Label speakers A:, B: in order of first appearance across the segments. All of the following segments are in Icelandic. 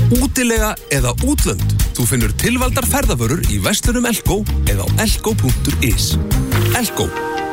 A: útilega eða útlönd. Þú finnur tilvaldar ferðavörur í verslunum Elko eða á elko.is. Elko.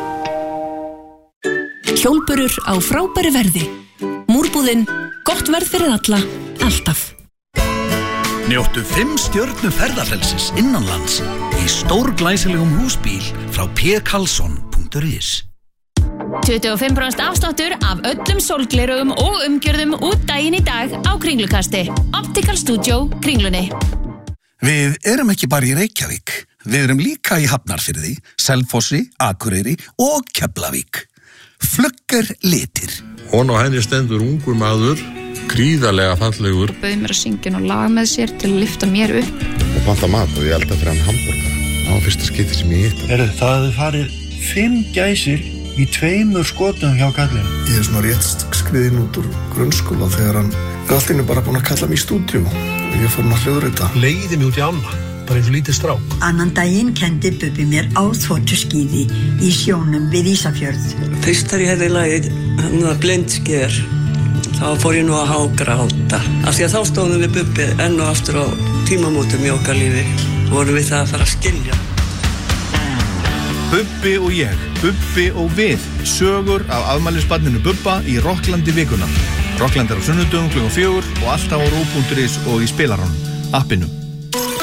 B: Hjólburur á frábæru verði. Múrbúðin, gott verð fyrir alla, alltaf.
C: Njóttu 5 stjörnu ferðafrelsis innanlands í stórglæsilegum húsbíl frá pkarlsson.is.
D: 25% afsláttur af öllum sólglerugum og umgjörðum út daginn í dag á Kringlukasti. Optical Studio, Kringlunni.
C: Við erum ekki bara í Reykjavík. Við erum líka í Hafnarfirði, Selfossi, Akureyri og Keflavík. Flugger litir.
E: Hon og henni stendur ungur maður, gríðarlega fallegur.
F: Bauð mér að syngja og laga með sér til að lyfta mér upp.
E: Og panta mat og ég elda fyrir hann hamborgara. Það var fyrsta skipti sem ég hitt.
G: Það hafði farið 5 gæsir í 2 skotum hjá kallinu.
H: Ég svona rétt skriðin út úr grunnskóla þegar hann allt í einu bara búinn að kalla mig í stúdíu og ég fór að hljóðrita.
I: Leiði mig út í ána, bara eins og lítið strák.
J: Annan daginn kendi Bubbi mér á þotuskíði í sjónum við Ísafjörð.
K: Fyrst þegar ég hefði lagið Blindsker, þá fór ég nú að hágráta. Af því að þá stóðum við Bubbi enn og aftur á tímamótum í okkar lífi. Vorum við það að fara að skilja.
L: Bubbi og ég, Bubbi og við. Sögur af afmælisbarninu Bubba í Rokklandi vikunar. Rokkland á sunnudögum klukkan 4 og alltaf á ró.is og í spilaranum, appinu.